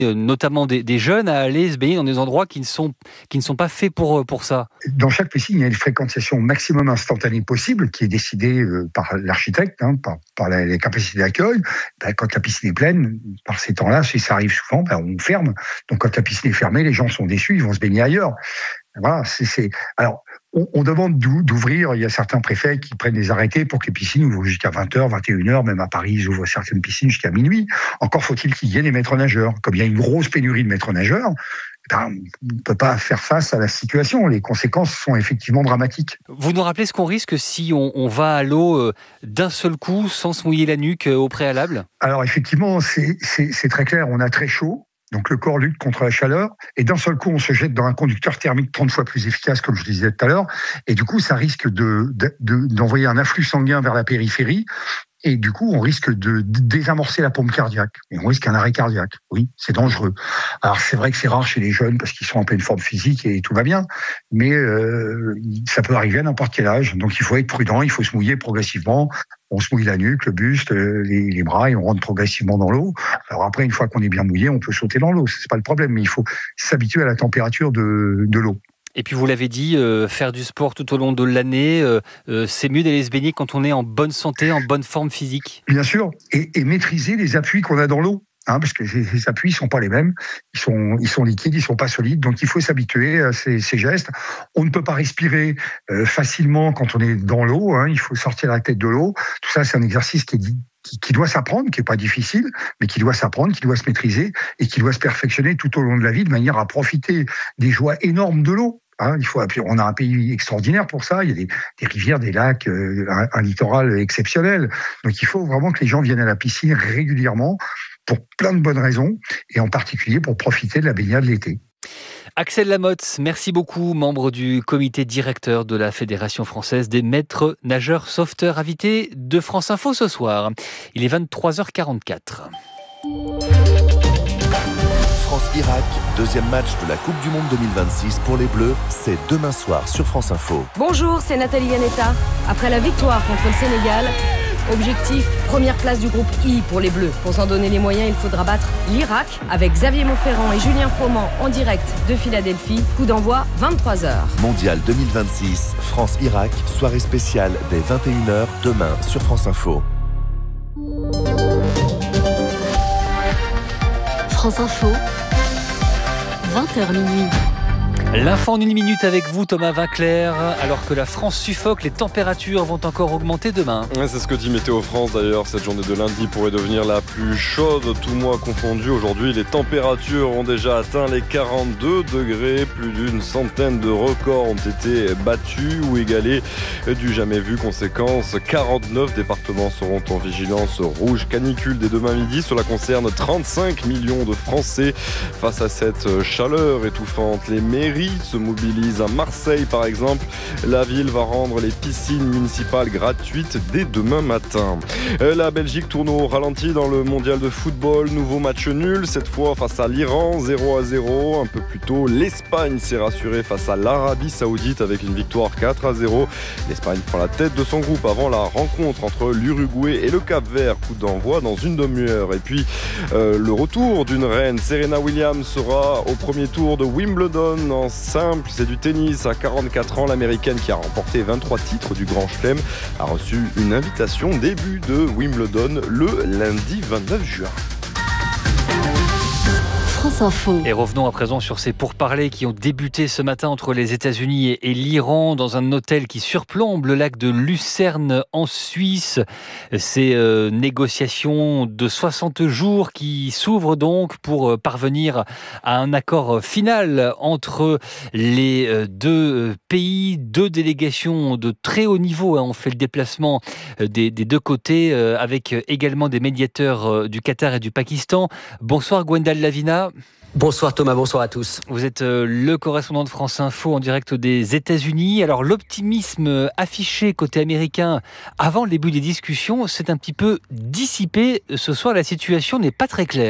notamment des jeunes, à aller se baigner dans des endroits qui ne sont pas faits pour ça. Dans chaque piscine, il y a une fréquentation maximum instantanée possible qui est décidée par l'architecte, par les capacités d'accueil. Quand la piscine est pleine, par ces temps-là, si ça arrive souvent, on ferme. Donc quand la piscine est fermée, les gens sont déçus, ils vont se baigner ailleurs. Voilà, Alors, on demande d'ouvrir. Il y a certains préfets qui prennent des arrêtés pour que les piscines ouvrent jusqu'à 20h, 21h. Même à Paris, ils ouvrent certaines piscines jusqu'à minuit. Encore faut-il qu'il y ait des maîtres nageurs. Comme il y a une grosse pénurie de maîtres nageurs, on ne peut pas faire face à la situation. Les conséquences sont effectivement dramatiques. Vous nous rappelez ce qu'on risque si on va à l'eau d'un seul coup, sans se mouiller la nuque au préalable ? Alors effectivement, c'est très clair. On a très chaud. Donc le corps lutte contre la chaleur et d'un seul coup on se jette dans un conducteur thermique 30 fois plus efficace, comme je disais tout à l'heure, et du coup ça risque d'envoyer un afflux sanguin vers la périphérie. Et du coup, on risque de désamorcer la pompe cardiaque. Et on risque un arrêt cardiaque. Oui, c'est dangereux. Alors, c'est vrai que c'est rare chez les jeunes parce qu'ils sont en pleine forme physique et tout va bien. Mais ça peut arriver à n'importe quel âge. Donc, il faut être prudent. Il faut se mouiller progressivement. On se mouille la nuque, le buste, les bras et on rentre progressivement dans l'eau. Alors après, une fois qu'on est bien mouillé, on peut sauter dans l'eau. C'est pas le problème. Mais il faut s'habituer à la température de l'eau. Et puis vous l'avez dit, faire du sport tout au long de l'année, c'est mieux d'aller se baigner quand on est en bonne santé, en bonne forme physique. Bien sûr, et maîtriser les appuis qu'on a dans l'eau. Parce que ces appuis sont pas les mêmes, ils sont liquides, ils sont pas solides, donc il faut s'habituer à ces gestes. On ne peut pas respirer facilement quand on est dans l'eau, il faut sortir la tête de l'eau. Tout ça, c'est un exercice qui doit s'apprendre, qui est pas difficile, mais qui doit s'apprendre, qui doit se maîtriser et qui doit se perfectionner tout au long de la vie de manière à profiter des joies énormes de l'eau. On a un pays extraordinaire pour ça. Il y a des rivières, des lacs, un littoral exceptionnel. Donc il faut vraiment que les gens viennent à la piscine régulièrement pour plein de bonnes raisons et en particulier pour profiter de la baignade l'été. Axel Lamotte, merci beaucoup, membre du comité directeur de la Fédération française des maîtres nageurs sauveteurs, invité de France Info ce soir. Il est 23h44. France-Irak, deuxième match de la Coupe du Monde 2026 pour les Bleus, c'est demain soir sur France Info. Bonjour, c'est Nathalie Yanetta. Après la victoire contre le Sénégal, objectif, première place du groupe I pour les Bleus. Pour s'en donner les moyens, il faudra battre l'Irak avec Xavier Monferrand et Julien Froment en direct de Philadelphie. Coup d'envoi 23h. Mondial 2026, France-Irak, soirée spéciale dès 21h demain sur France Info. France Info, 20h minuit. L'info en une minute avec vous, Thomas Vinclair. Alors que la France suffoque, les températures vont encore augmenter demain. C'est ce que dit Météo France d'ailleurs. Cette journée de lundi pourrait devenir la plus chaude, tout mois confondu. Aujourd'hui, les températures ont déjà atteint les 42 degrés. Plus d'une centaine de records ont été battus ou égalés du jamais vu. Conséquence, 49 départements seront en vigilance rouge canicule dès demain midi. Cela concerne 35 millions de Français. Face à cette chaleur étouffante, les mairies se mobilise à Marseille par exemple. La ville va rendre les piscines municipales gratuites dès demain matin. La Belgique tourne au ralenti dans le mondial de football. Nouveau match nul, cette fois face à l'Iran, 0-0. Un peu plus tôt, l'Espagne s'est rassurée face à l'Arabie Saoudite avec une victoire 4-0. L'Espagne prend la tête de son groupe avant la rencontre entre l'Uruguay et le Cap-Vert. Coup d'envoi dans une demi-heure. Et puis le retour d'une reine. Serena Williams sera au premier tour de Wimbledon en simple, c'est du tennis. À 44 ans, l'américaine qui a remporté 23 titres du Grand Chelem a reçu une invitation début de Wimbledon le lundi 29 juin. France Info. Et revenons à présent sur ces pourparlers qui ont débuté ce matin entre les États-Unis et l'Iran dans un hôtel qui surplombe le lac de Lucerne en Suisse. Ces négociations de 60 jours qui s'ouvrent donc pour parvenir à un accord final entre les deux pays, deux délégations de très haut niveau. On fait le déplacement des deux côtés avec également des médiateurs du Qatar et du Pakistan. Bonsoir Gwendal Lavina. Bonsoir Thomas, bonsoir à tous. Vous êtes le correspondant de France Info en direct des États-Unis. Alors l'optimisme affiché côté américain avant le début des discussions s'est un petit peu dissipé. Ce soir, la situation n'est pas très claire.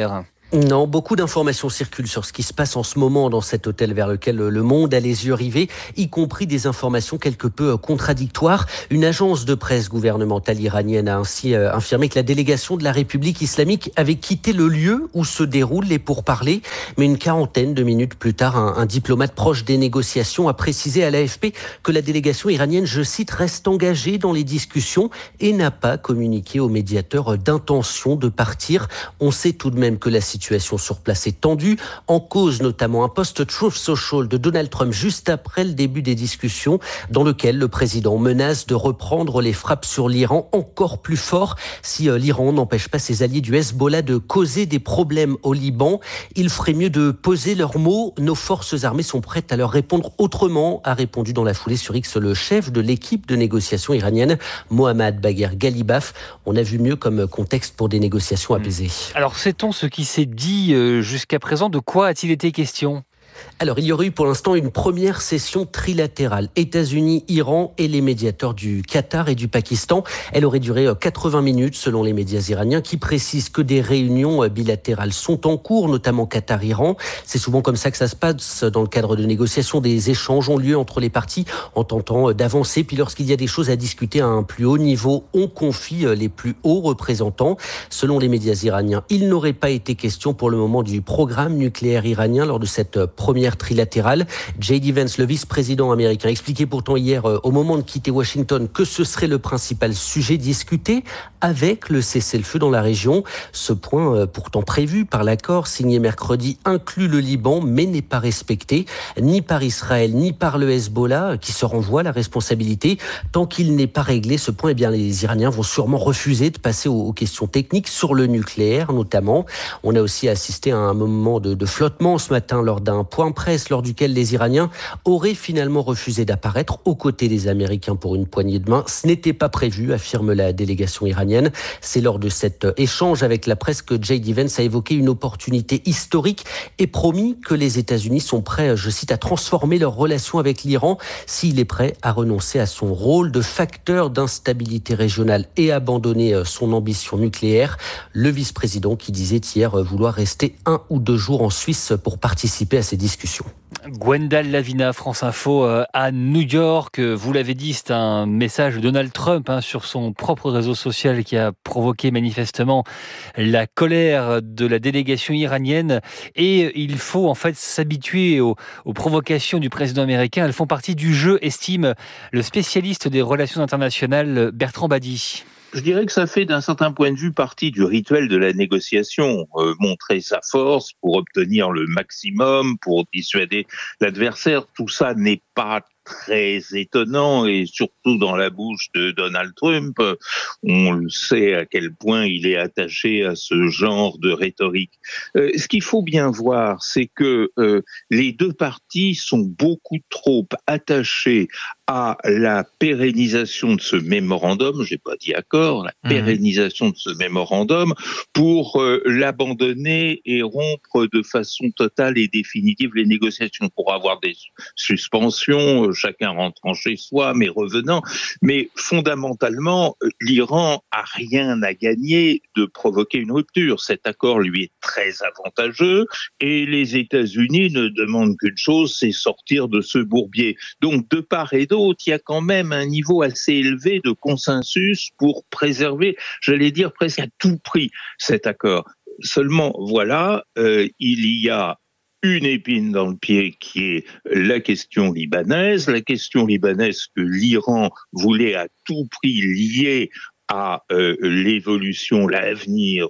Non, beaucoup d'informations circulent sur ce qui se passe en ce moment dans cet hôtel vers lequel le monde a les yeux rivés, y compris des informations quelque peu contradictoires. Une agence de presse gouvernementale iranienne a ainsi affirmé que la délégation de la République islamique avait quitté le lieu où se déroulent les pourparlers. Mais une quarantaine de minutes plus tard, un diplomate proche des négociations a précisé à l'AFP que la délégation iranienne, je cite, reste engagée dans les discussions et n'a pas communiqué aux médiateurs d'intention de partir. On sait tout de même que la situation sur place est tendue, en cause notamment un post Truth Social de Donald Trump juste après le début des discussions, dans lequel le président menace de reprendre les frappes sur l'Iran encore plus fort si l'Iran n'empêche pas ses alliés du Hezbollah de causer des problèmes au Liban. Il ferait mieux de poser leurs mots. Nos forces armées sont prêtes à leur répondre autrement, a répondu dans la foulée sur X le chef de l'équipe de négociation iranienne, Mohammad Bagher Ghalibaf. On a vu mieux comme contexte pour des négociations apaisées. Alors, sait-on ce qui s'est dit jusqu'à présent? De quoi a-t-il été question? Alors, il y aurait eu pour l'instant une première session trilatérale. États-Unis, Iran et les médiateurs du Qatar et du Pakistan. Elle aurait duré 80 minutes selon les médias iraniens qui précisent que des réunions bilatérales sont en cours, notamment Qatar-Iran. C'est souvent comme ça que ça se passe dans le cadre de négociations. Des échanges ont lieu entre les parties en tentant d'avancer. Puis lorsqu'il y a des choses à discuter à un plus haut niveau, on confie les plus hauts représentants. Selon les médias iraniens, il n'aurait pas été question pour le moment du programme nucléaire iranien lors de cette première trilatérale. J.D. Vance, le vice-président américain, expliquait pourtant hier au moment de quitter Washington que ce serait le principal sujet discuté avec le cessez-le-feu dans la région. Ce point, pourtant prévu par l'accord signé mercredi, inclut le Liban mais n'est pas respecté ni par Israël ni par le Hezbollah qui se renvoie la responsabilité. Tant qu'il n'est pas réglé ce point, eh bien, les Iraniens vont sûrement refuser de passer aux questions techniques sur le nucléaire notamment. On a aussi assisté à un moment de flottement ce matin lors d'un point presse lors duquel les Iraniens auraient finalement refusé d'apparaître aux côtés des Américains pour une poignée de main. Ce n'était pas prévu, affirme la délégation iranienne. C'est lors de cet échange avec la presse que J.D. Vance a évoqué une opportunité historique et promis que les États-Unis sont prêts, je cite, à transformer leurs relations avec l'Iran s'il est prêt à renoncer à son rôle de facteur d'instabilité régionale et abandonner son ambition nucléaire. Le vice-président qui disait hier vouloir rester 1 ou 2 jours en Suisse pour participer à ces discussions. Gwendal Lavina, France Info à New York. Vous l'avez dit, c'est un message de Donald Trump sur son propre réseau social qui a provoqué manifestement la colère de la délégation iranienne. Et il faut en fait s'habituer aux provocations du président américain. Elles font partie du jeu, estime le spécialiste des relations internationales Bertrand Badi. Je dirais que ça fait d'un certain point de vue partie du rituel de la négociation, montrer sa force pour obtenir le maximum, pour dissuader l'adversaire. Tout ça n'est pas très étonnant et surtout dans la bouche de Donald Trump, on le sait à quel point il est attaché à ce genre de rhétorique. Ce qu'il faut bien voir, c'est que les deux parties sont beaucoup trop attachées à la pérennisation de ce mémorandum, j'ai pas dit accord, la pérennisation de ce mémorandum pour l'abandonner et rompre de façon totale et définitive les négociations pour avoir des suspensions, chacun rentrant chez soi, mais revenant. Mais fondamentalement, l'Iran a rien à gagner de provoquer une rupture. Cet accord lui est très avantageux et les États-Unis ne demandent qu'une chose, c'est sortir de ce bourbier. Donc, de part et d'autre, il y a quand même un niveau assez élevé de consensus pour préserver, j'allais dire presque à tout prix, cet accord. Seulement, voilà, il y a une épine dans le pied qui est la question libanaise que l'Iran voulait à tout prix lier à l'évolution, l'avenir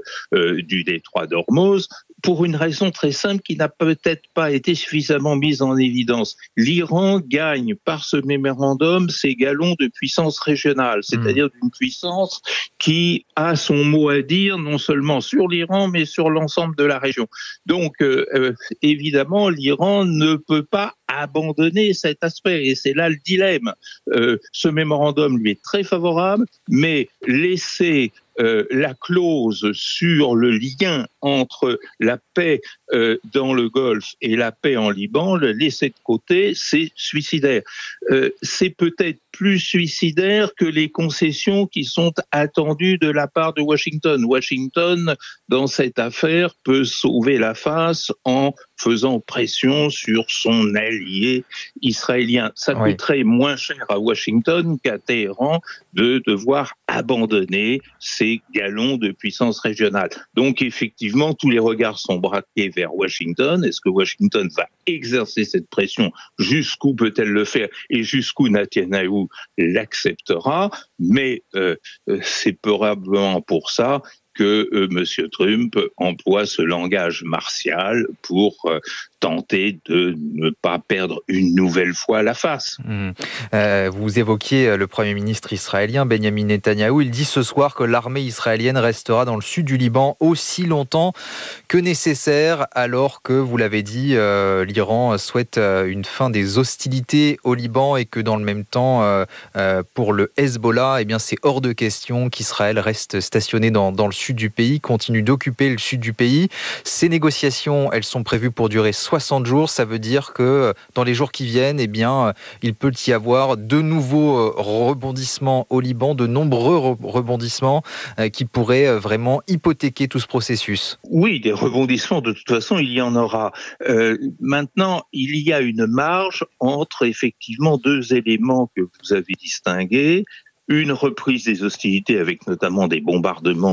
du détroit d'Ormuz, pour une raison très simple qui n'a peut-être pas été suffisamment mise en évidence. L'Iran gagne par ce mémorandum ses galons de puissance régionale, c'est-à-dire d'une puissance qui a son mot à dire non seulement sur l'Iran, mais sur l'ensemble de la région. Donc, évidemment, l'Iran ne peut pas abandonner cet aspect, et c'est là le dilemme. Ce mémorandum lui est très favorable, mais laisser la clause sur le lien entre la paix dans le Golfe et la paix en Liban, le laisser de côté, c'est suicidaire. C'est peut-être plus suicidaire que les concessions qui sont attendues de la part de Washington. Washington, dans cette affaire, peut sauver la face en faisant pression sur son allié israélien. Ça coûterait moins cher à Washington qu'à Téhéran de devoir abandonner ses galons de puissance régionale. Donc effectivement, tous les regards sont braqués vers Washington. Est-ce que Washington va exercer cette pression? Jusqu'où peut-elle le faire? Et jusqu'où Netanyahou l'acceptera? Mais c'est probablement pour ça que M. Trump emploie ce langage martial pour tenter de ne pas perdre une nouvelle fois la face. Vous évoquiez le Premier ministre israélien, Benjamin Netanyahou. Il dit ce soir que l'armée israélienne restera dans le sud du Liban aussi longtemps que nécessaire, alors que, vous l'avez dit, l'Iran souhaite une fin des hostilités au Liban et que dans le même temps, pour le Hezbollah, c'est hors de question qu'Israël reste stationné dans le sud du pays, continue d'occuper le sud du pays. Ces négociations, elles sont prévues pour durer 60 jours. Ça veut dire que dans les jours qui viennent, il peut y avoir de nouveaux rebondissements au Liban, de nombreux rebondissements qui pourraient vraiment hypothéquer tout ce processus. Oui, des rebondissements, de toute façon, il y en aura. Maintenant, il y a une marge entre effectivement deux éléments que vous avez distingués. Une reprise des hostilités avec notamment des bombardements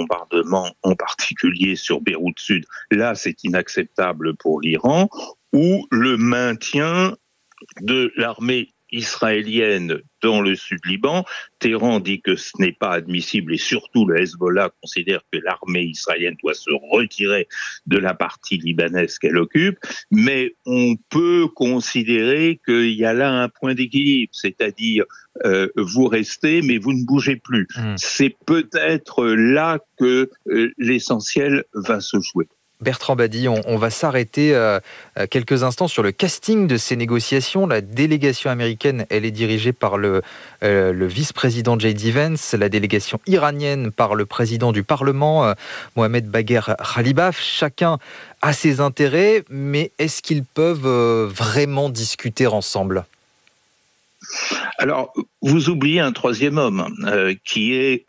en particulier sur Beyrouth Sud. Là, c'est inacceptable pour l'Iran. Ou le maintien de l'armée israélienne dans le sud Liban. Téhéran dit que ce n'est pas admissible et surtout le Hezbollah considère que l'armée israélienne doit se retirer de la partie libanaise qu'elle occupe. Mais on peut considérer qu'il y a là un point d'équilibre, c'est-à-dire vous restez mais vous ne bougez plus. C'est peut-être là que l'essentiel va se jouer. Bertrand Badi, on va s'arrêter quelques instants sur le casting de ces négociations. La délégation américaine, elle est dirigée par le vice-président J.D. Vance, la délégation iranienne par le président du Parlement, Mohamed Bagher Khalibaf. Chacun a ses intérêts, mais est-ce qu'ils peuvent vraiment discuter ensemble ? Alors, vous oubliez un troisième homme, qui est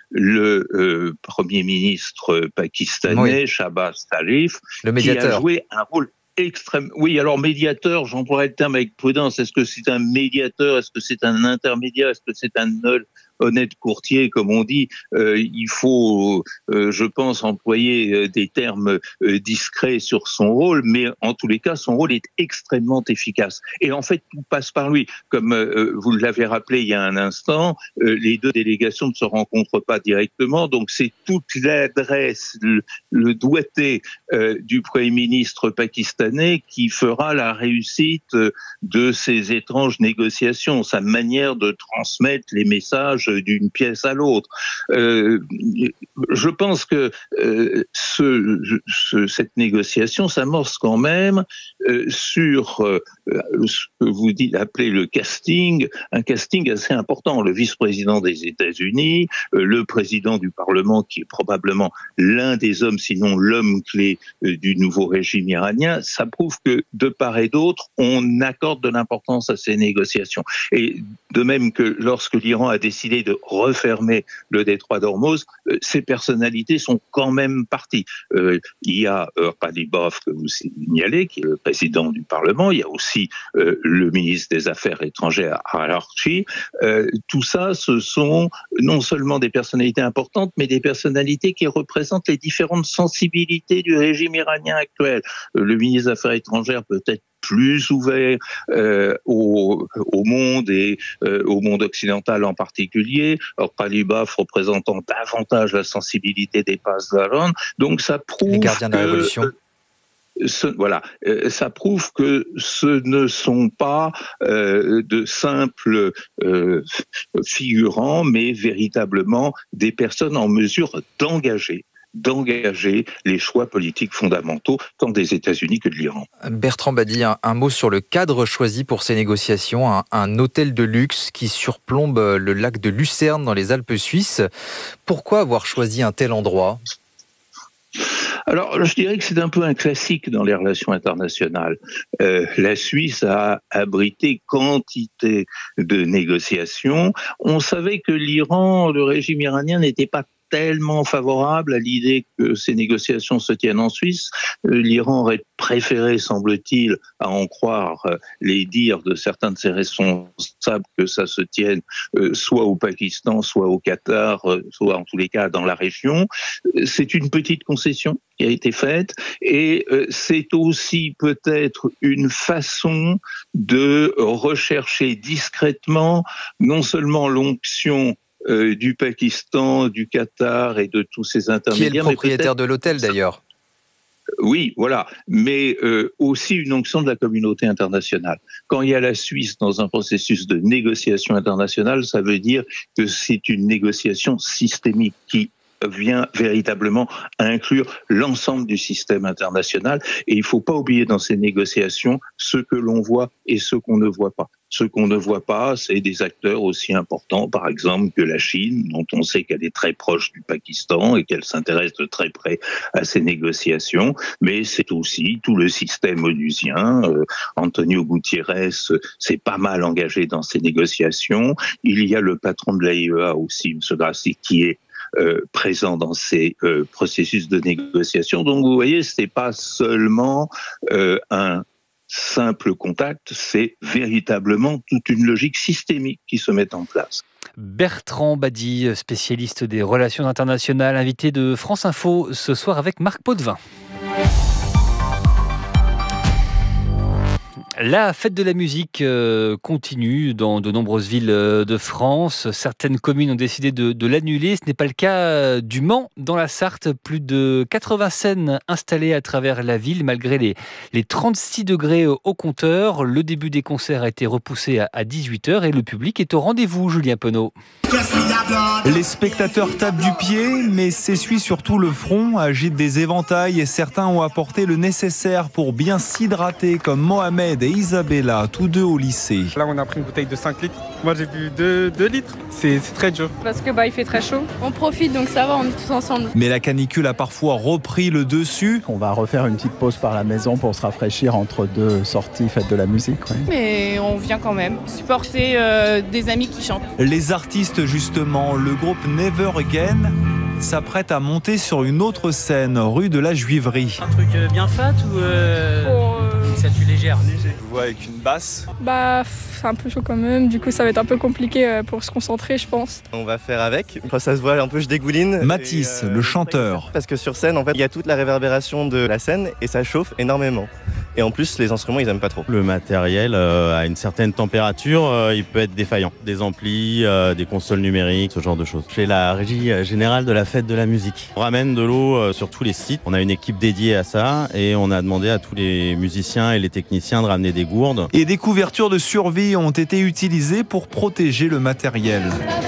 le Premier ministre pakistanais, Shahbaz Sharif, qui a joué un rôle extrême. Oui, alors médiateur, j'emploierais le terme avec prudence. Est-ce que c'est un médiateur? Est-ce que c'est un intermédiaire? Est-ce que c'est un honnête courtier, comme on dit? Il faut, je pense, employer des termes discrets sur son rôle, mais en tous les cas, son rôle est extrêmement efficace. Et en fait, tout passe par lui. Comme vous l'avez rappelé il y a un instant, les deux délégations ne se rencontrent pas directement, donc c'est toute l'adresse, le doigté du Premier ministre pakistanais qui fera la réussite de ces étranges négociations, sa manière de transmettre les messages d'une pièce à l'autre. Je pense que cette négociation s'amorce quand même sur ce que vous appelez le casting, un casting assez important. Le vice-président des États-Unis, le président du Parlement, qui est probablement l'un des hommes, sinon l'homme clé du nouveau régime iranien, ça prouve que de part et d'autre, on accorde de l'importance à ces négociations. Et de même que lorsque l'Iran a décidé de refermer le détroit d'Ormuz, ces personnalités sont quand même parties. Il y a Khalibaf, que vous signalez, qui est le président du Parlement. Il y a aussi le ministre des Affaires étrangères, Al-Archi. Tout ça, ce sont non seulement des personnalités importantes, mais des personnalités qui représentent les différentes sensibilités du régime iranien actuel. Le ministre des Affaires étrangères peut être plus ouvert au monde et au monde occidental en particulier. Khalibaf représentant davantage la sensibilité des Pasdaran. Donc ça prouve les gardiens de la révolution. Ça prouve que ce ne sont pas de simples figurants, mais véritablement des personnes en mesure d'engager les choix politiques fondamentaux, tant des États-Unis que de l'Iran. Bertrand Badi, un mot sur le cadre choisi pour ces négociations, un hôtel de luxe qui surplombe le lac de Lucerne dans les Alpes suisses. Pourquoi avoir choisi un tel endroit ? Alors, je dirais que c'est un peu un classique dans les relations internationales. La Suisse a abrité quantité de négociations. On savait que le régime iranien n'était pas tellement favorable à l'idée que ces négociations se tiennent en Suisse. L'Iran aurait préféré, semble-t-il, à en croire les dires de certains de ses responsables, que ça se tienne soit au Pakistan, soit au Qatar, soit en tous les cas dans la région. C'est une petite concession qui a été faite et c'est aussi peut-être une façon de rechercher discrètement non seulement l'onction du Pakistan, du Qatar et de tous ces intermédiaires. Qui est le propriétaire de l'hôtel d'ailleurs. Oui, voilà, mais aussi une onction de la communauté internationale. Quand il y a la Suisse dans un processus de négociation internationale, ça veut dire que c'est une négociation systémique qui vient véritablement inclure l'ensemble du système international. Et il ne faut pas oublier dans ces négociations ce que l'on voit et ce qu'on ne voit pas. Ce qu'on ne voit pas, c'est des acteurs aussi importants, par exemple, que la Chine, dont on sait qu'elle est très proche du Pakistan et qu'elle s'intéresse de très près à ces négociations. Mais c'est aussi tout le système onusien. Antonio Gutiérrez s'est pas mal engagé dans ces négociations. Il y a le patron de l'AIEA aussi, M. Grassi, qui est présent dans ces processus de négociation. Donc vous voyez, c'est pas seulement un simple contact, c'est véritablement toute une logique systémique qui se met en place. Bertrand Badi, spécialiste des relations internationales, invité de France Info ce soir avec Marc Potvin. La fête de la musique continue dans de nombreuses villes de France. Certaines communes ont décidé de l'annuler. Ce n'est pas le cas du Mans, dans la Sarthe. Plus de 80 scènes installées à travers la ville, malgré les 36 degrés au compteur. Le début des concerts a été repoussé à 18h et le public est au rendez-vous, Julien Penaud. Les spectateurs tapent du pied, mais s'essuient surtout le front, agitent des éventails et certains ont apporté le nécessaire pour bien s'hydrater, comme Mohamed et Isabella, tous deux au lycée. Là, on a pris une bouteille de 5 litres. Moi, j'ai bu 2 litres. C'est très dur. Parce que il fait très chaud. On profite, donc ça va, on est tous ensemble. Mais la canicule a parfois repris le dessus. On va refaire une petite pause par la maison pour se rafraîchir entre deux sorties fêtes de la musique. Ouais. Mais on vient quand même supporter des amis qui chantent. Les artistes, justement, le groupe Never Again s'apprête à monter sur une autre scène, rue de la Juiverie. Un truc bien fat ou une statue légère? Je vois avec une basse. C'est un peu chaud quand même, du coup ça va être un peu compliqué pour se concentrer, je pense. On va faire avec. Quand ça se voit un peu, je dégouline. Mathis, le chanteur. Parce que sur scène, en fait, il y a toute la réverbération de la scène et ça chauffe énormément. Et en plus, les instruments, ils aiment pas trop. Le matériel, à une certaine température, il peut être défaillant. Des amplis, des consoles numériques, ce genre de choses. Je fais la régie générale de la fête de la musique. On ramène de l'eau sur tous les sites. On a une équipe dédiée à ça et on a demandé à tous les musiciens et les techniciens de ramener des gourdes. Et des couvertures de survie ont été utilisées pour protéger le matériel.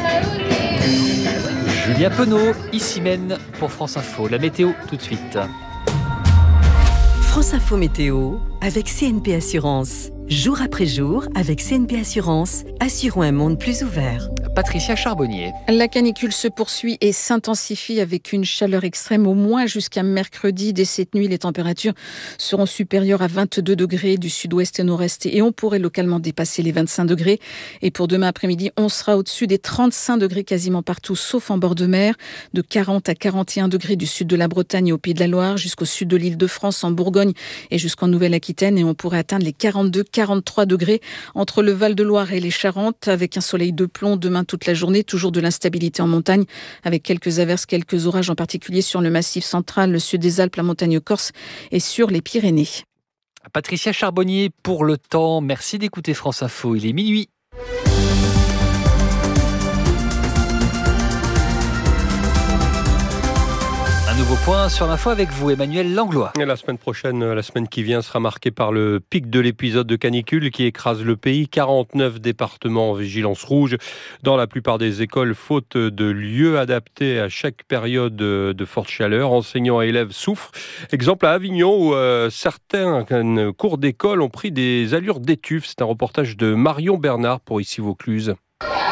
Julien Penaud, ici même pour France Info. La météo tout de suite. France Info Météo avec CNP Assurance. Jour après jour, avec CNP Assurance, assurons un monde plus ouvert. Patricia Charbonnier. La canicule se poursuit et s'intensifie avec une chaleur extrême au moins jusqu'à mercredi. Dès cette nuit, les températures seront supérieures à 22 degrés du sud-ouest et nord-est et on pourrait localement dépasser les 25 degrés. Et pour demain après-midi, on sera au-dessus des 35 degrés quasiment partout, sauf en bord de mer, de 40 à 41 degrés du sud de la Bretagne et au Pays de la Loire, jusqu'au sud de l'Île-de-France, en Bourgogne et jusqu'en Nouvelle-Aquitaine. Et on pourrait atteindre les 42-43 degrés entre le Val-de-Loire et les Charentes, avec un soleil de plomb demain toute la journée, toujours de l'instabilité en montagne, avec quelques averses, quelques orages, en particulier sur le massif central, le sud des Alpes, la montagne corse et sur les Pyrénées. Patricia Charbonnier pour le temps. Merci d'écouter France Info. Il est minuit. Nouveau point sur l'info avec vous, Emmanuel Langlois. Et la semaine prochaine, la semaine qui vient, sera marquée par le pic de l'épisode de canicule qui écrase le pays. 49 départements en vigilance rouge dans la plupart des écoles, faute de lieux adaptés à chaque période de forte chaleur. Enseignants et élèves souffrent. Exemple à Avignon où certains cours d'école ont pris des allures d'étuve. C'est un reportage de Marion Bernard pour Ici Vaucluse.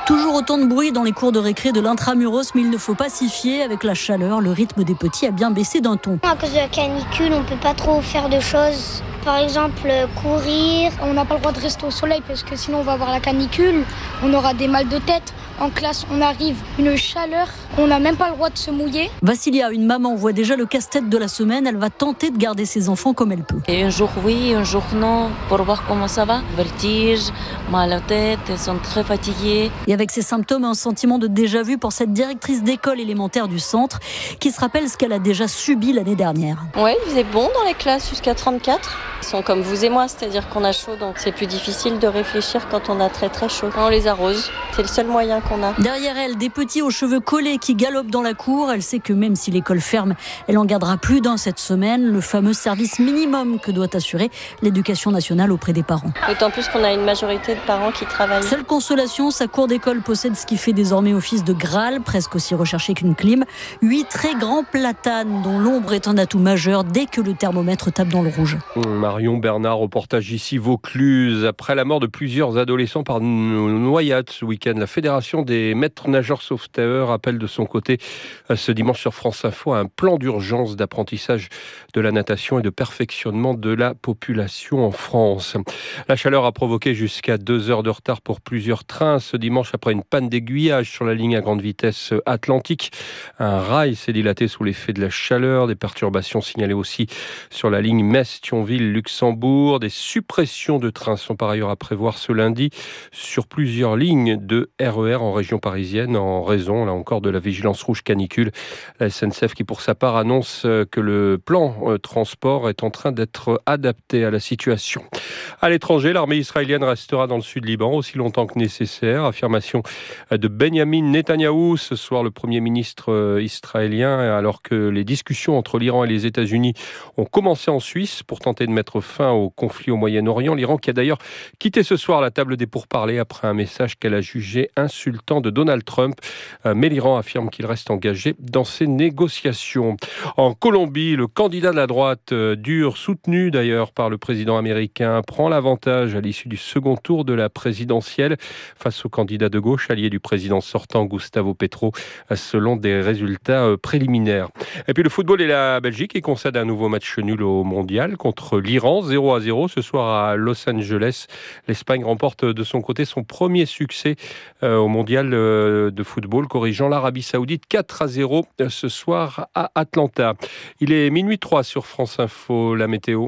Toujours autant de bruit dans les cours de récré de l'intramuros, mais il ne faut pas s'y fier. Avec la chaleur, le rythme des petits a bien baissé d'un ton. À cause de la canicule, on peut pas trop faire de choses. Par exemple, courir. On n'a pas le droit de rester au soleil parce que sinon on va avoir la canicule, on aura des mal de tête. En classe, on arrive, une chaleur, on n'a même pas le droit de se mouiller. Vassilia, une maman, voit déjà le casse-tête de la semaine. Elle va tenter de garder ses enfants comme elle peut. Et un jour oui, un jour non, pour voir comment ça va. Vertige, mal à la tête, elles sont très fatiguées. Et avec ces symptômes, un sentiment de déjà-vu pour cette directrice d'école élémentaire du centre qui se rappelle ce qu'elle a déjà subi l'année dernière. Ouais, il faisait bon dans les classes jusqu'à 34. Ils sont comme vous et moi, c'est-à-dire qu'on a chaud, donc c'est plus difficile de réfléchir quand on a très très chaud. On les arrose, c'est le seul moyen qu'on a. Derrière elle, des petits aux cheveux collés qui galopent dans la cour. Elle sait que même si l'école ferme, elle en gardera plus d'un cette semaine. Le fameux service minimum que doit assurer l'éducation nationale auprès des parents. D'autant plus qu'on a une majorité de parents qui travaillent. Seule consolation, sa cour d'école possède ce qui fait désormais office de Graal, presque aussi recherché qu'une clim. 8 très grands platanes dont l'ombre est un atout majeur dès que le thermomètre tape dans le rouge. Marion Bernard, reportage ici Vaucluse. Après la mort de plusieurs adolescents par noyade ce week-end, la Fédération des maîtres nageurs sauveteurs appelle de son côté ce dimanche sur France Info un plan d'urgence d'apprentissage de la natation et de perfectionnement de la population en France. La chaleur a provoqué jusqu'à 2 heures de retard pour plusieurs trains ce dimanche après une panne d'aiguillage sur la ligne à grande vitesse Atlantique. Un rail s'est dilaté sous l'effet de la chaleur. Des perturbations signalées aussi sur la ligne Metz-Thionville-Luxembourg. Des suppressions de trains sont par ailleurs à prévoir ce lundi sur plusieurs lignes de RER en région parisienne en raison, là encore, de la vigilance rouge canicule. La SNCF qui, pour sa part, annonce que le plan transport est en train d'être adapté à la situation. À l'étranger, l'armée israélienne restera dans le sud Liban aussi longtemps que nécessaire. Affirmation de Benyamin Netanyahou ce soir, le Premier ministre israélien, alors que les discussions entre l'Iran et les États-Unis ont commencé en Suisse pour tenter de mettre fin au conflit au Moyen-Orient. L'Iran qui a d'ailleurs quitté ce soir la table des pourparlers après un message qu'elle a jugé insultant de Donald Trump. Mais l'Iran affirme qu'il reste engagé dans ces négociations. En Colombie, le candidat de la droite, dur, soutenu d'ailleurs par le président américain, prend l'avantage à l'issue du second tour de la présidentielle face au candidat de gauche, allié du président sortant Gustavo Petro, selon des résultats préliminaires. Et puis le football et la Belgique qui concèdent un nouveau match nul au mondial contre l'Iran, 0-0 ce soir à Los Angeles. L'Espagne remporte de son côté son premier succès au mondial de football, corrigeant l'Arabie Saoudite 4-0 ce soir à Atlanta. Il est minuit 3 sur France Info, la météo.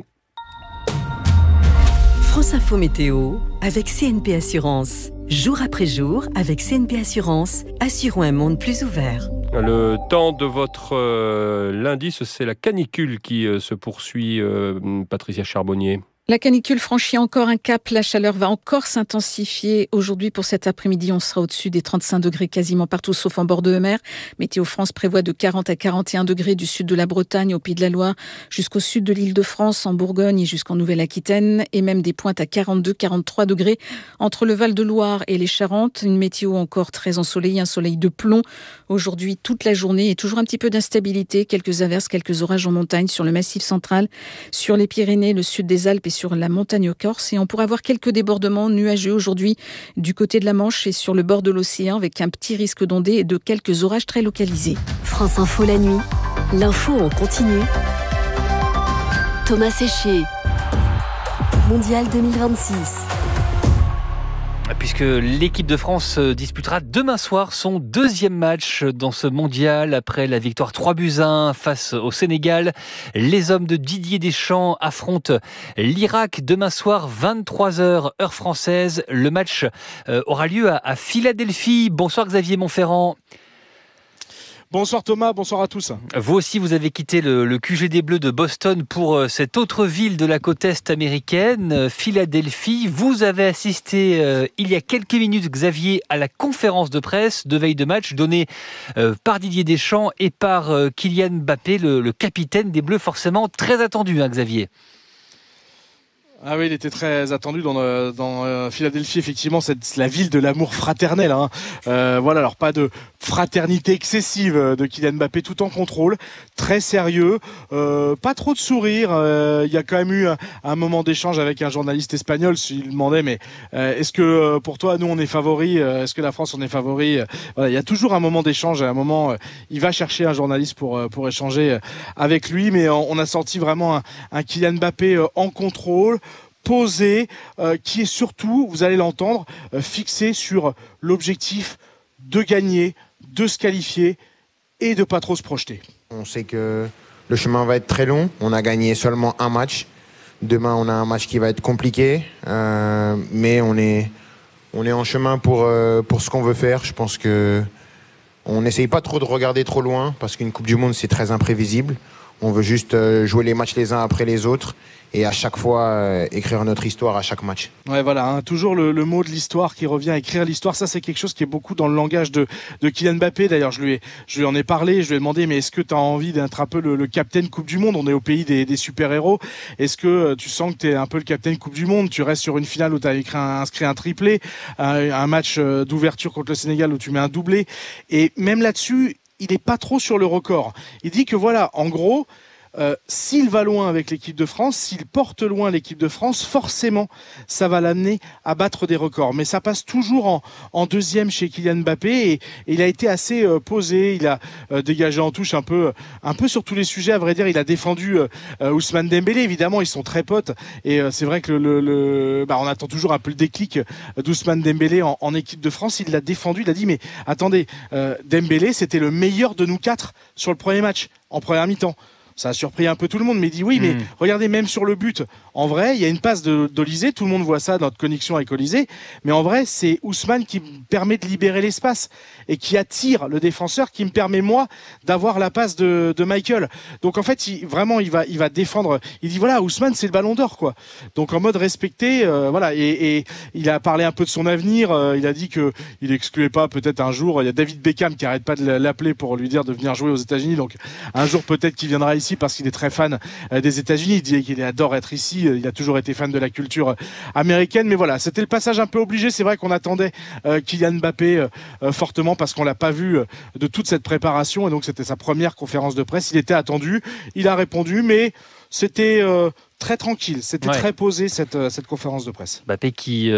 France Info Météo avec CNP Assurance. Jour après jour, avec CNP Assurance, assurons un monde plus ouvert. Le temps de votre lundi, c'est la canicule qui se poursuit, Patricia Charbonnier. La canicule franchit encore un cap, la chaleur va encore s'intensifier. Aujourd'hui, pour cet après-midi, on sera au-dessus des 35 degrés quasiment partout, sauf en bord de mer. Météo France prévoit de 40 à 41 degrés du sud de la Bretagne, au Pays de la Loire, jusqu'au sud de l'Île-de-France, en Bourgogne et jusqu'en Nouvelle-Aquitaine, et même des pointes à 42, 43 degrés entre le Val-de-Loire et les Charentes. Une météo encore très ensoleillée, un soleil de plomb. Aujourd'hui, toute la journée, et toujours un petit peu d'instabilité, quelques averses, quelques orages en montagne sur le Massif central, sur les Pyrénées, le sud des Alpes et sur la montagne corse. Et on pourrait avoir quelques débordements nuageux aujourd'hui du côté de la Manche et sur le bord de l'océan avec un petit risque d'ondées et de quelques orages très localisés. France Info la nuit. L'info en continu. Thomas Séchier. Mondial 2026. Puisque l'équipe de France disputera demain soir son deuxième match dans ce mondial après la victoire 3-1 face au Sénégal. Les hommes de Didier Deschamps affrontent l'Irak demain soir 23h heure française. Le match aura lieu à Philadelphie. Bonsoir Xavier Montferrand. Bonsoir Thomas, bonsoir à tous. Vous aussi, vous avez quitté le QG des Bleus de Boston pour cette autre ville de la côte est américaine, Philadelphie. Vous avez assisté il y a quelques minutes, Xavier, à la conférence de presse de veille de match donnée par Didier Deschamps et par Kylian Mbappé, le capitaine des Bleus, forcément très attendu, hein, Xavier. Ah oui, il était très attendu dans Philadelphie, effectivement, c'est la ville de l'amour fraternel. Hein. Voilà, alors pas de fraternité excessive de Kylian Mbappé, tout en contrôle, très sérieux, pas trop de sourire. Il y a quand même eu un moment d'échange avec un journaliste espagnol, il demandait, mais est-ce que pour toi, nous on est favoris, est-ce que la France on est favori? Voilà, il y a toujours un moment d'échange, à un moment, il va chercher un journaliste pour échanger avec lui, mais on a senti vraiment un Kylian Mbappé en contrôle, posé, qui est surtout, vous allez l'entendre, fixé sur l'objectif de gagner, de se qualifier et de pas trop se projeter. On sait que le chemin va être très long. On a gagné seulement un match. Demain, on a un match qui va être compliqué, mais on est en chemin pour ce qu'on veut faire. Je pense que on n'essaye pas trop de regarder trop loin parce qu'une Coupe du Monde, c'est très imprévisible. On veut juste jouer les matchs les uns après les autres et à chaque fois écrire notre histoire à chaque match. Ouais, voilà, hein, toujours le mot de l'histoire qui revient, écrire l'histoire. Ça, c'est quelque chose qui est beaucoup dans le langage de Kylian Mbappé. D'ailleurs, je lui en ai parlé, je lui ai demandé, mais est-ce que tu as envie d'être un peu le capitaine Coupe du Monde? On est au pays des super-héros. Est-ce que tu sens que tu es un peu le capitaine Coupe du Monde? Tu restes sur une finale où tu as inscrit un triplé, un match d'ouverture contre le Sénégal où tu mets un doublé. Et même là-dessus, il n'est pas trop sur le record. Il dit que voilà, en gros, s'il va loin avec l'équipe de France, s'il porte loin l'équipe de France, forcément, ça va l'amener à battre des records. Mais ça passe toujours en deuxième chez Kylian Mbappé et il a été assez posé. Il a dégagé en touche un peu sur tous les sujets. À vrai dire, il a défendu Ousmane Dembélé. Évidemment, ils sont très potes et c'est vrai que on attend toujours un peu le déclic d'Ousmane Dembélé en équipe de France. Il l'a défendu. Il a dit mais attendez, Dembélé, c'était le meilleur de nous quatre sur le premier match en première mi-temps. Ça a surpris un peu tout le monde, mais il dit oui, mais regardez, même sur le but, en vrai, il y a une passe d'Olysée, tout le monde voit ça dans notre connexion avec Olysée, mais en vrai, c'est Ousmane qui me permet de libérer l'espace et qui attire le défenseur, qui me permet, moi, d'avoir la passe de Michael. Donc en fait, il va défendre, il dit voilà, Ousmane, c'est le ballon d'or, quoi. Donc en mode respecté, voilà, et il a parlé un peu de son avenir, il a dit qu'il excluait pas peut-être un jour, il y a David Beckham qui arrête pas de l'appeler pour lui dire de venir jouer aux États-Unis, donc un jour peut-être qu'il viendra ici parce qu'il est très fan des États-Unis. Il dit qu'il adore être ici. Il a toujours été fan de la culture américaine. Mais voilà, c'était le passage un peu obligé. C'est vrai qu'on attendait Kylian Mbappé fortement parce qu'on l'a pas vu de toute cette préparation. Et donc, c'était sa première conférence de presse. Il était attendu. Il a répondu, mais c'était très tranquille. C'était très posé, cette conférence de presse. Mbappé qui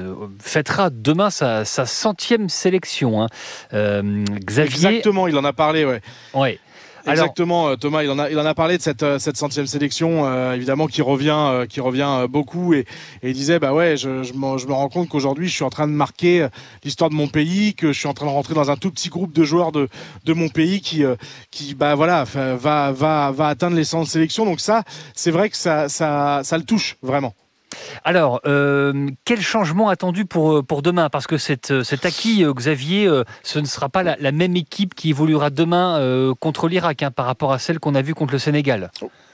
fêtera demain sa 100e sélection. Hein. Xavier... Exactement, il en a parlé, ouais. Exactement, Thomas, il en a parlé de cette 100e sélection, évidemment, qui revient beaucoup, et il disait, bah ouais, je me rends compte qu'aujourd'hui, je suis en train de marquer l'histoire de mon pays, que je suis en train de rentrer dans un tout petit groupe de joueurs de mon pays qui bah voilà, va atteindre les 100 sélections. Donc ça, c'est vrai que ça le touche vraiment. Alors, quel changement attendu pour demain? Parce que cet acquis, Xavier, ce ne sera pas la même équipe qui évoluera demain contre l'Irak par rapport à celle qu'on a vue contre le Sénégal.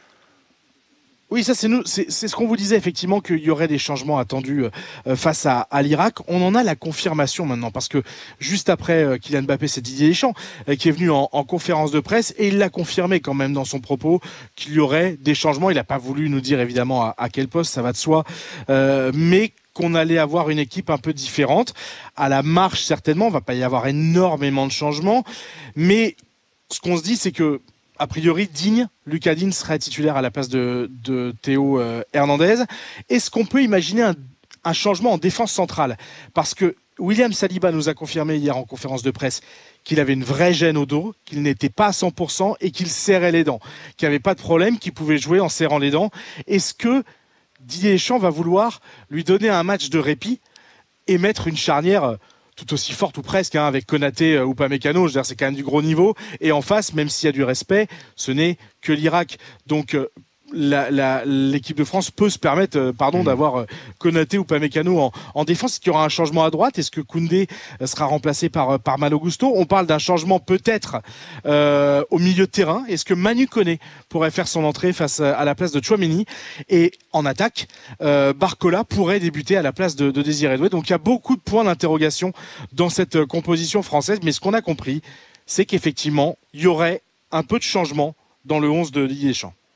Oui, ça c'est ce qu'on vous disait effectivement, qu'il y aurait des changements attendus face à l'Irak. On en a la confirmation maintenant parce que juste après Kylian Mbappé, c'est Didier Deschamps qui est venu en conférence de presse et il l'a confirmé quand même dans son propos qu'il y aurait des changements. Il n'a pas voulu nous dire évidemment à quel poste, ça va de soi, mais qu'on allait avoir une équipe un peu différente. À la marche certainement, il ne va pas y avoir énormément de changements, mais ce qu'on se dit c'est que a priori, Lucas Digne serait titulaire à la place de Théo Hernandez. Est-ce qu'on peut imaginer un changement en défense centrale? Parce que William Saliba nous a confirmé hier en conférence de presse qu'il avait une vraie gêne au dos, qu'il n'était pas à 100% et qu'il serrait les dents, qu'il n'y avait pas de problème, qu'il pouvait jouer en serrant les dents. Est-ce que Didier Deschamps va vouloir lui donner un match de répit et mettre une charnière tout aussi forte ou presque, avec Konaté ou Upamecano, je veux dire, c'est quand même du gros niveau. Et en face, même s'il y a du respect, ce n'est que l'Irak. Donc l'équipe de France peut se permettre d'avoir Konaté ou Upamecano en défense. Est-ce qu'il y aura un changement à droite? Est-ce que Koundé sera remplacé par Malo Gusto? On parle d'un changement peut-être au milieu de terrain. Est-ce que Manu Koné pourrait faire son entrée face à la place de Tchouaméni? Et en attaque, Barcola pourrait débuter à la place de Désiré Doué. Donc il y a beaucoup de points d'interrogation dans cette composition française. Mais ce qu'on a compris, c'est qu'effectivement, il y aurait un peu de changement dans le 11 de Didier Deschamps.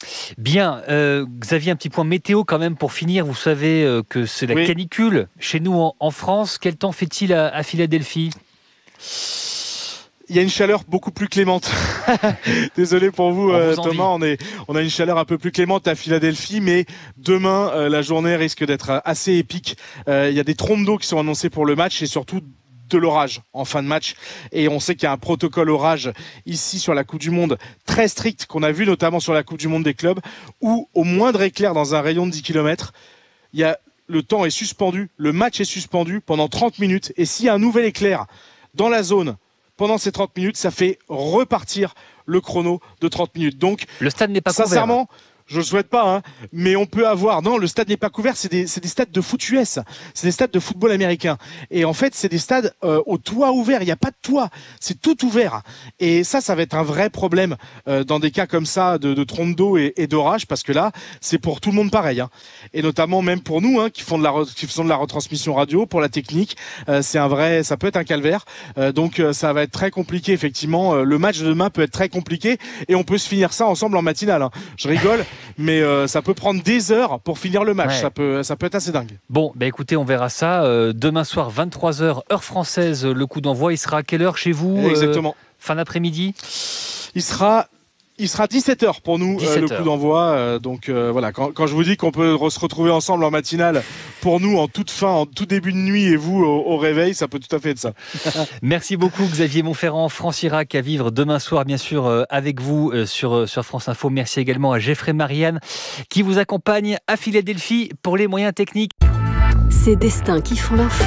Bien, Xavier, un petit point météo quand même pour finir. Vous savez que c'est la canicule chez nous en France. Quel temps fait-il à Philadelphie ? Il y a une chaleur beaucoup plus clémente. Désolé pour vous, Thomas. On a une chaleur un peu plus clémente à Philadelphie, mais demain, la journée risque d'être assez épique. Il y a des trompes d'eau qui sont annoncées pour le match et surtout de l'orage en fin de match. Et on sait qu'il y a un protocole orage ici sur la Coupe du Monde très strict qu'on a vu notamment sur la Coupe du Monde des clubs où au moindre éclair dans un rayon de 10 km, le temps est suspendu, le match est suspendu pendant 30 minutes. Et s'il y a un nouvel éclair dans la zone pendant ces 30 minutes, ça fait repartir le chrono de 30 minutes. Donc, le stade n'est pas couvert. Sincèrement, je le souhaite pas, mais on peut avoir... Non, le stade n'est pas couvert, c'est des stades de foot US. C'est des stades de football américain. Et en fait, c'est des stades au toit ouvert. Il n'y a pas de toit. C'est tout ouvert. Et ça va être un vrai problème dans des cas comme ça de trompe d'eau et d'orage, parce que là, c'est pour tout le monde pareil. Et notamment même pour nous qui faisons de la retransmission radio, pour la technique. Ça peut être un calvaire. Donc ça va être très compliqué, effectivement. Le match de demain peut être très compliqué. Et on peut se finir ça ensemble en matinale. Je rigole. Mais ça peut prendre des heures pour finir le match. Ouais. Ça peut être assez dingue. Bon, écoutez, on verra ça. Demain soir, 23h, heure française, le coup d'envoi. Il sera à quelle heure chez vous ? Exactement. Fin d'après-midi ? Il sera 17h pour nous, le coup d'envoi. Donc voilà, quand je vous dis qu'on peut se retrouver ensemble en matinale, pour nous, en tout début de nuit, et vous au réveil, ça peut tout à fait être ça. Merci beaucoup Xavier Montferrand, France Irak à vivre demain soir, bien sûr, avec vous sur France Info. Merci également à Geoffrey Marianne qui vous accompagne à Philadelphie pour les moyens techniques. Ces destins qui font l'info.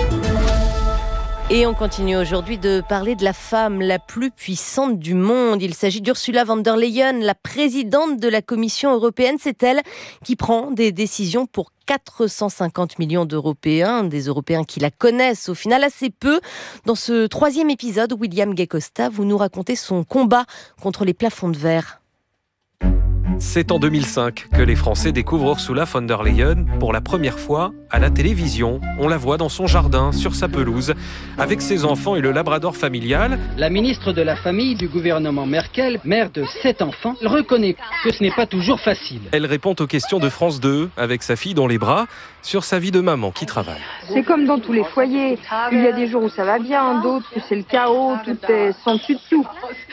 Et on continue aujourd'hui de parler de la femme la plus puissante du monde. Il s'agit d'Ursula von der Leyen, la présidente de la Commission européenne. C'est elle qui prend des décisions pour 450 millions d'Européens, des Européens qui la connaissent au final assez peu. Dans ce 3e épisode, William Gay-Costa, vous nous racontez son combat contre les plafonds de verre. C'est en 2005 que les Français découvrent Ursula von der Leyen pour la première fois à la télévision. On la voit dans son jardin, sur sa pelouse, avec ses enfants et le labrador familial. La ministre de la Famille du gouvernement Merkel, mère de 7 enfants, reconnaît que ce n'est pas toujours facile. Elle répond aux questions de France 2, avec sa fille dans les bras, sur sa vie de maman qui travaille. C'est comme dans tous les foyers. Il y a des jours où ça va bien, d'autres où c'est le chaos, tout est sans dessus dessous.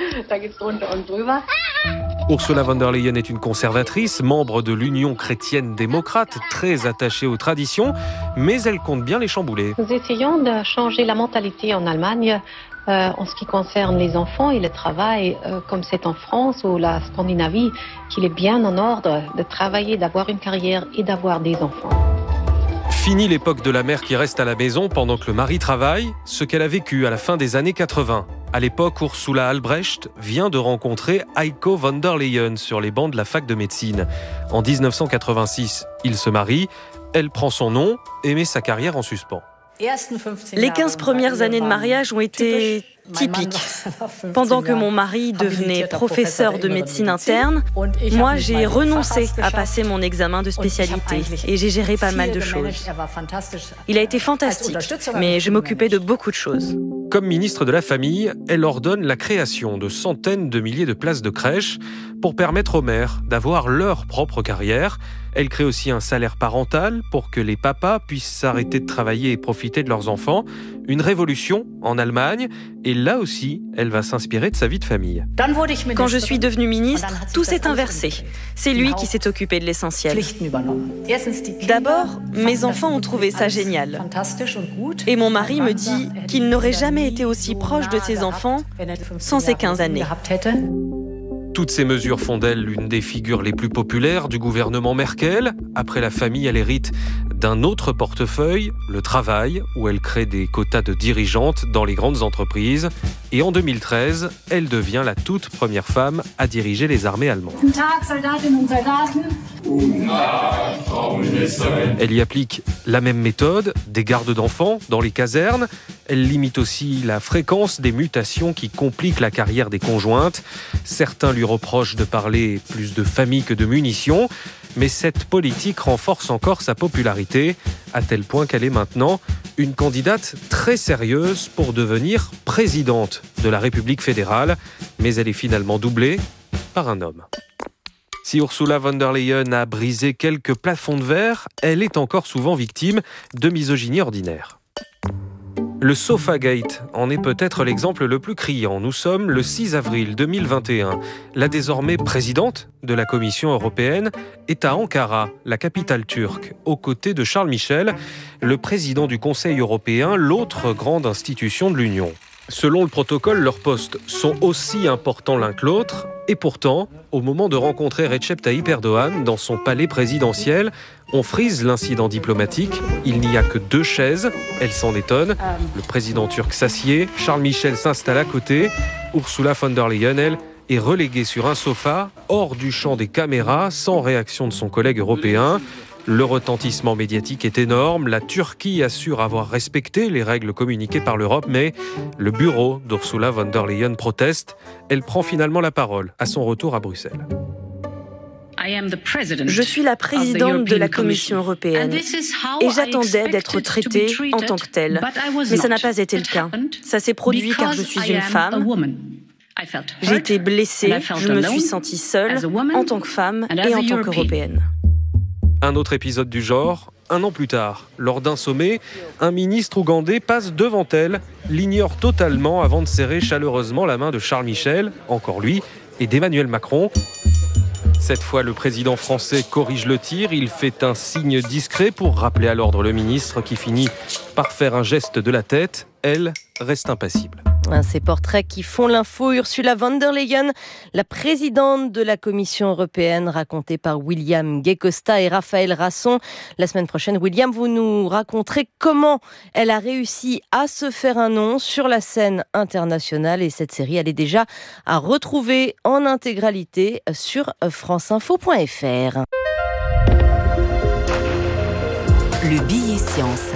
Ursula von der Leyen est une conservatrice, membre de l'Union chrétienne démocrate, très attachée aux traditions, mais elle compte bien les chambouler. Nous essayons de changer la mentalité en Allemagne en ce qui concerne les enfants et le travail, comme c'est en France ou la Scandinavie, qu'il est bien en ordre de travailler, d'avoir une carrière et d'avoir des enfants. Fini l'époque de la mère qui reste à la maison pendant que le mari travaille, ce qu'elle a vécu à la fin des années 80. À l'époque, Ursula Albrecht vient de rencontrer Heiko von der Leyen sur les bancs de la fac de médecine. En 1986, ils se marient, elle prend son nom et met sa carrière en suspens. Les 15 premières années de mariage ont été typiques. Pendant que mon mari devenait professeur de médecine interne, moi j'ai renoncé à passer mon examen de spécialité et j'ai géré pas mal de choses. Il a été fantastique, mais je m'occupais de beaucoup de choses. Comme ministre de la Famille, elle ordonne la création de centaines de milliers de places de crèche pour permettre aux mères d'avoir leur propre carrière. Elle crée aussi un salaire parental pour que les papas puissent s'arrêter de travailler et profiter de leurs enfants. Une révolution en Allemagne. Et là aussi, elle va s'inspirer de sa vie de famille. Quand je suis devenue ministre, tout s'est inversé. C'est lui qui s'est occupé de l'essentiel. D'abord, mes enfants ont trouvé ça génial. Et mon mari me dit qu'il n'aurait jamais été aussi proche de ses enfants sans ces 15 années. Toutes ces mesures font d'elle l'une des figures les plus populaires du gouvernement Merkel. Après la famille, elle hérite d'un autre portefeuille, le travail, où elle crée des quotas de dirigeantes dans les grandes entreprises. Et en 2013, elle devient la toute première femme à diriger les armées allemandes. Elle y applique la même méthode, des gardes d'enfants dans les casernes. Elle limite aussi la fréquence des mutations qui compliquent la carrière des conjointes. Certains lui reprochent de parler plus de famille que de munitions. Mais cette politique renforce encore sa popularité, à tel point qu'elle est maintenant une candidate très sérieuse pour devenir présidente de la République fédérale. Mais elle est finalement doublée par un homme. Si Ursula von der Leyen a brisé quelques plafonds de verre, elle est encore souvent victime de misogynie ordinaire. Le Sofagate en est peut-être l'exemple le plus criant. Nous sommes le 6 avril 2021. La désormais présidente de la Commission européenne est à Ankara, la capitale turque, aux côtés de Charles Michel, le président du Conseil européen, l'autre grande institution de l'Union. Selon le protocole, leurs postes sont aussi importants l'un que l'autre. Et pourtant, au moment de rencontrer Recep Tayyip Erdogan dans son palais présidentiel, on frise l'incident diplomatique. Il n'y a que 2 chaises. Elle s'en étonne. Le président turc s'assied. Charles Michel s'installe à côté. Ursula von der Leyen, elle, est reléguée sur un sofa, hors du champ des caméras, sans réaction de son collègue européen. Le retentissement médiatique est énorme. La Turquie assure avoir respecté les règles communiquées par l'Europe, mais le bureau d'Ursula von der Leyen proteste. Elle prend finalement la parole à son retour à Bruxelles. Je suis la présidente de la Commission européenne et j'attendais d'être traitée en tant que telle. Mais ça n'a pas été le cas. Ça s'est produit car je suis une femme. J'ai été blessée, je me suis sentie seule en tant que femme et en tant qu'Européenne. Un autre épisode du genre, 1 an plus tard. Lors d'un sommet, un ministre ougandais passe devant elle, l'ignore totalement avant de serrer chaleureusement la main de Charles Michel, encore lui, et d'Emmanuel Macron. Cette fois, le président français corrige le tir. Il fait un signe discret pour rappeler à l'ordre le ministre qui finit par faire un geste de la tête. Elle reste impassible. Ces portraits qui font l'info, Ursula von der Leyen, la présidente de la Commission européenne, racontée par William Gay-Costa et Raphaël Rasson. La semaine prochaine, William, vous nous raconterez comment elle a réussi à se faire un nom sur la scène internationale. Et cette série, elle est déjà à retrouver en intégralité sur franceinfo.fr. Le billet science.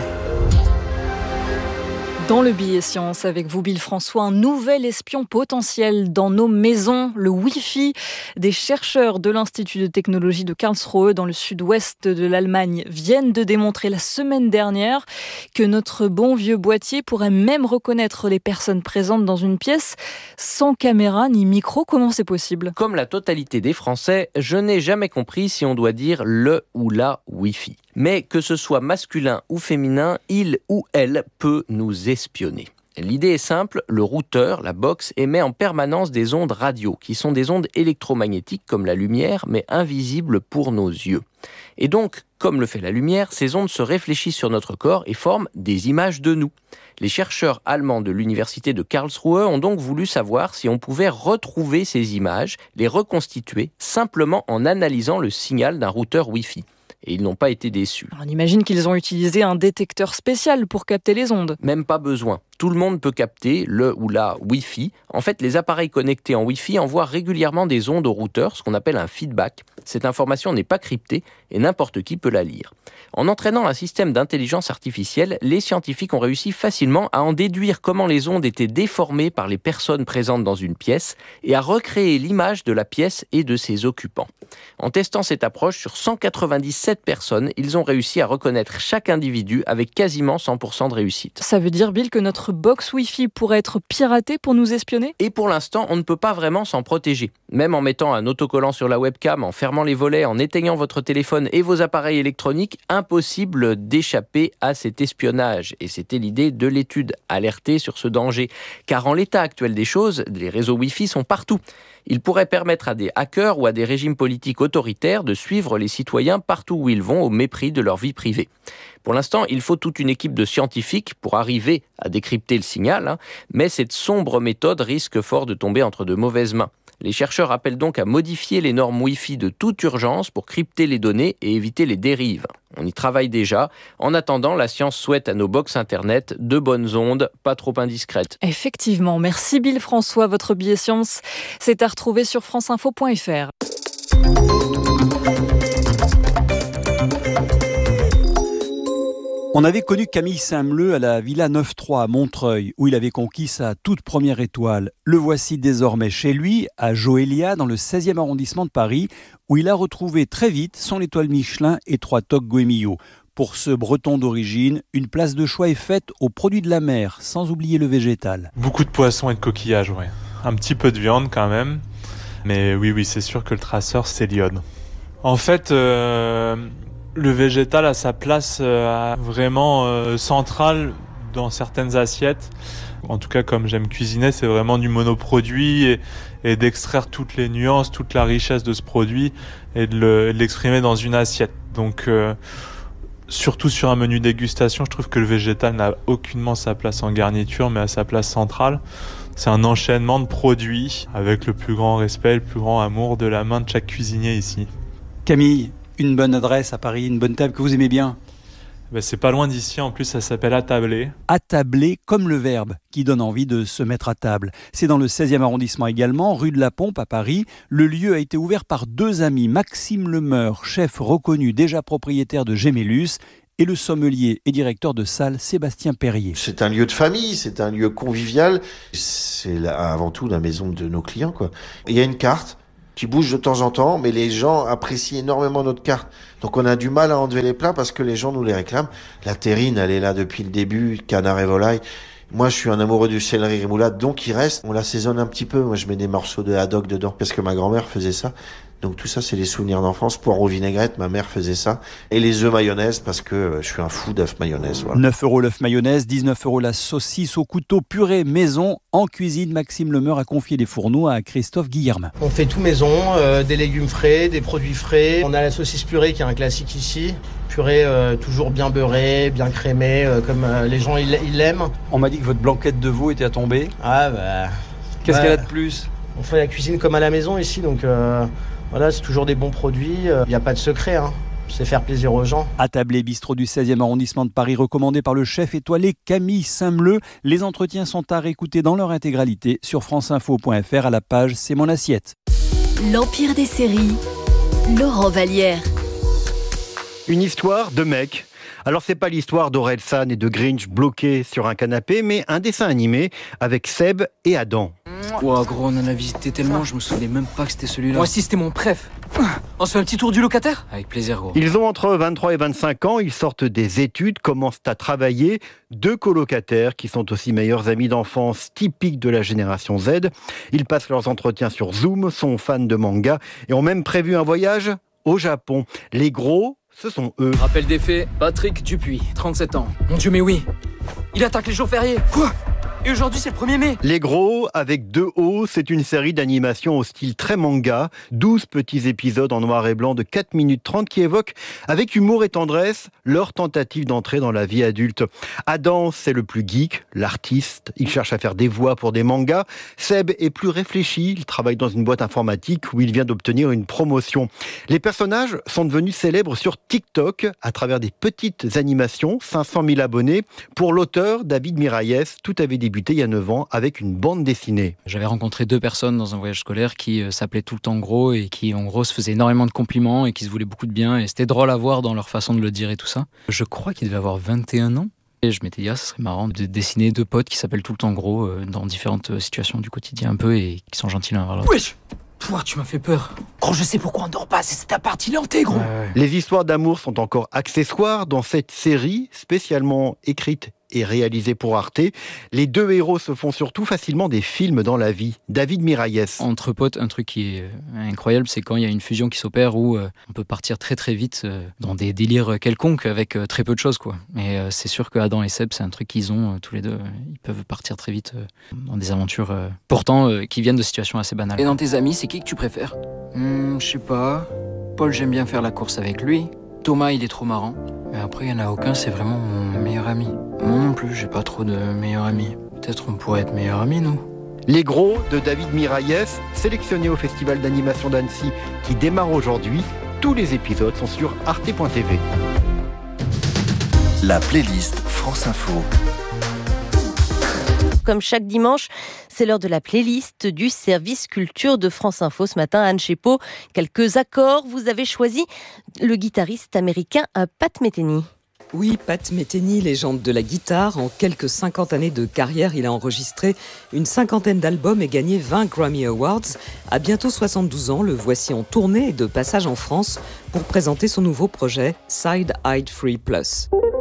Dans le billet science, avec vous, Bill François, un nouvel espion potentiel dans nos maisons, le Wi-Fi. Des chercheurs de l'Institut de technologie de Karlsruhe, dans le sud-ouest de l'Allemagne, viennent de démontrer la semaine dernière que notre bon vieux boîtier pourrait même reconnaître les personnes présentes dans une pièce sans caméra ni micro. Comment c'est possible ? Comme la totalité des Français, je n'ai jamais compris si on doit dire le ou la Wi-Fi. Mais que ce soit masculin ou féminin, il ou elle peut nous espionner. L'idée est simple, le routeur, la box, émet en permanence des ondes radio, qui sont des ondes électromagnétiques comme la lumière, mais invisibles pour nos yeux. Et donc, comme le fait la lumière, ces ondes se réfléchissent sur notre corps et forment des images de nous. Les chercheurs allemands de l'université de Karlsruhe ont donc voulu savoir si on pouvait retrouver ces images, les reconstituer, simplement en analysant le signal d'un routeur Wi-Fi. Et ils n'ont pas été déçus. On imagine qu'ils ont utilisé un détecteur spécial pour capter les ondes. Même pas besoin. Tout le monde peut capter le ou la Wi-Fi. En fait, les appareils connectés en Wi-Fi envoient régulièrement des ondes au routeur, ce qu'on appelle un feedback. Cette information n'est pas cryptée et n'importe qui peut la lire. En entraînant un système d'intelligence artificielle, les scientifiques ont réussi facilement à en déduire comment les ondes étaient déformées par les personnes présentes dans une pièce et à recréer l'image de la pièce et de ses occupants. En testant cette approche sur 197 personnes, ils ont réussi à reconnaître chaque individu avec quasiment 100% de réussite. Ça veut dire, Bill, que notre box Wi-Fi pourrait être piratée pour nous espionner ? Et pour l'instant, on ne peut pas vraiment s'en protéger. Même en mettant un autocollant sur la webcam, en fermant les volets, en éteignant votre téléphone et vos appareils électroniques, impossible d'échapper à cet espionnage. Et c'était l'idée de l'étude, alerter sur ce danger. Car en l'état actuel des choses, les réseaux Wi-Fi sont partout. Ils pourraient permettre à des hackers ou à des régimes politiques autoritaires de suivre les citoyens partout où ils vont au mépris de leur vie privée. Pour l'instant, il faut toute une équipe de scientifiques pour arriver à décrypter le signal, mais cette sombre méthode risque fort de tomber entre de mauvaises mains. Les chercheurs appellent donc à modifier les normes Wi-Fi de toute urgence pour crypter les données et éviter les dérives. On y travaille déjà. En attendant, la science souhaite à nos box Internet de bonnes ondes, pas trop indiscrètes. Effectivement. Merci Bill François. Votre billet science, c'est à retrouver sur franceinfo.fr. On avait connu Camille Saint-Meleu à la Villa 9-3 à Montreuil, où il avait conquis sa toute première étoile. Le voici désormais chez lui, à Joélia, dans le 16e arrondissement de Paris, où il a retrouvé très vite son étoile Michelin et 3 toques Goemio. Pour ce breton d'origine, une place de choix est faite aux produits de la mer, sans oublier le végétal. Beaucoup de poissons et de coquillages, ouais. Un petit peu de viande quand même. Mais oui, c'est sûr que le traceur, c'est l'iode. En fait, le végétal a sa place vraiment centrale dans certaines assiettes. En tout cas, comme j'aime cuisiner, c'est vraiment du monoproduit et d'extraire toutes les nuances, toute la richesse de ce produit et de l'exprimer dans une assiette. Donc, surtout sur un menu dégustation, je trouve que le végétal n'a aucunement sa place en garniture, mais à sa place centrale. C'est un enchaînement de produits avec le plus grand respect, le plus grand amour de la main de chaque cuisinier ici. Camille, une bonne adresse à Paris, une bonne table que vous aimez bien? C'est pas loin d'ici, en plus ça s'appelle Attablé. Attablé comme le verbe qui donne envie de se mettre à table. C'est dans le 16e arrondissement également, rue de la Pompe à Paris. Le lieu a été ouvert par 2 amis, Maxime Lemeur, chef reconnu déjà propriétaire de Gemellus, et le sommelier et directeur de salle Sébastien Perrier. C'est un lieu de famille, c'est un lieu convivial, c'est avant tout la maison de nos clients, quoi. Il y a une carte qui bouge de temps en temps, mais les gens apprécient énormément notre carte. Donc on a du mal à enlever les plats parce que les gens nous les réclament. La terrine, elle est là depuis le début, canard et volaille. Moi, je suis un amoureux du céleri rémoulade, donc il reste. On l'assaisonne un petit peu. Moi, je mets des morceaux de haddock dedans parce que ma grand-mère faisait ça. Donc tout ça, c'est des souvenirs d'enfance. Poireaux vinaigrette, ma mère faisait ça. Et les œufs mayonnaise parce que je suis un fou d'œufs mayonnaise. Voilà. 9 € l'œuf mayonnaise, 19 € la saucisse au couteau purée maison. En cuisine, Maxime Lemeur a confié les fourneaux à Christophe Guillermin. On fait tout maison, des légumes frais, des produits frais. On a la saucisse purée qui est un classique ici. Purée toujours bien beurrée, bien crémée, comme les gens ils l'aiment. On m'a dit que votre blanquette de veau était à tomber. Ah bah... Qu'est-ce qu'elle a de plus? On fait la cuisine comme à la maison ici, donc... Voilà, c'est toujours des bons produits, il n'y a pas de secret, c'est faire plaisir aux gens. Attablé bistrot du 16e arrondissement de Paris, recommandé par le chef étoilé Camille Saint-Mleux. Les entretiens sont à réécouter dans leur intégralité sur franceinfo.fr à la page C'est mon assiette. L'Empire des séries, Laurent Vallière. Une histoire de mec. Alors c'est pas l'histoire d'Orelsan et de Grinch bloqués sur un canapé, mais un dessin animé avec Seb et Adam. Ouah gros, on en a visité tellement, je me souvenais même pas que c'était celui-là. Moi aussi c'était mon préf. On se fait un petit tour du locataire? Avec plaisir gros. Ils ont entre 23 et 25 ans, ils sortent des études, commencent à travailler. 2 colocataires qui sont aussi meilleurs amis d'enfance typiques de la génération Z. Ils passent leurs entretiens sur Zoom, sont fans de manga et ont même prévu un voyage au Japon. Les gros, ce sont eux. Rappel des faits, Patrick Dupuis, 37 ans. Mon Dieu mais oui, il attaque les jours fériés. Quoi? Et aujourd'hui, c'est le 1er mai. Les gros, avec 2 O, c'est une série d'animation au style très manga. 12 petits épisodes en noir et blanc de 4 minutes 30 qui évoquent, avec humour et tendresse, leur tentative d'entrer dans la vie adulte. Adam, c'est le plus geek, l'artiste. Il cherche à faire des voix pour des mangas. Seb est plus réfléchi. Il travaille dans une boîte informatique où il vient d'obtenir une promotion. Les personnages sont devenus célèbres sur TikTok à travers des petites animations. 500 000 abonnés. Pour l'auteur, David Miralles, tout avait débuté il y a 9 ans avec une bande dessinée. J'avais rencontré 2 personnes dans un voyage scolaire qui s'appelaient tout le temps gros et qui en gros se faisaient énormément de compliments et qui se voulaient beaucoup de bien et c'était drôle à voir dans leur façon de le dire et tout ça. Je crois qu'il devait avoir 21 ans. Et je m'étais dit, ça serait marrant de dessiner 2 potes qui s'appellent tout le temps gros dans différentes situations du quotidien un peu et qui sont gentils l'un vers l'autre. Wesh! Toi, tu m'as fait peur. Gros, je sais pourquoi on dort pas, c'est ta partie lentée, gros. Les histoires d'amour sont encore accessoires dans cette série spécialement écrite et réalisée pour Arte. Les 2 héros se font surtout facilement des films dans la vie. David Miralles. Entre potes, un truc qui est incroyable, c'est quand il y a une fusion qui s'opère où on peut partir très très vite dans des délires quelconques avec très peu de choses, quoi. Et c'est sûr que Adam et Seb, c'est un truc qu'ils ont tous les deux. Ils peuvent partir très vite dans des aventures pourtant qui viennent de situations assez banales. Et dans tes amis, c'est qui que tu préfères? Je sais pas. Paul, j'aime bien faire la course avec lui. Thomas, il est trop marrant. Mais après, il n'y en a aucun, c'est vraiment mon meilleur ami. Moi non plus, j'ai pas trop de meilleurs amis. Peut-être on pourrait être meilleurs amis, nous. Les gros de David Miralles, sélectionnés au Festival d'animation d'Annecy qui démarre aujourd'hui. Tous les épisodes sont sur arte.tv. La playlist France Info. Comme chaque dimanche, c'est l'heure de la playlist du service culture de France Info. Ce matin, Anne Chepeau, quelques accords. Vous avez choisi le guitariste américain Pat Metheny. Oui, Pat Metheny, légende de la guitare. En quelques 50 années de carrière, il a enregistré une 50aine d'albums et gagné 20 Grammy Awards. À bientôt 72 ans, le voici en tournée et de passage en France pour présenter son nouveau projet Side Eyed Free Plus.